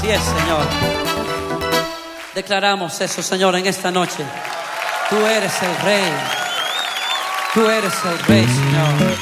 Así es, Señor. Declaramos eso, Señor, en esta noche. Tú eres el Rey. Tú eres el Rey, Señor.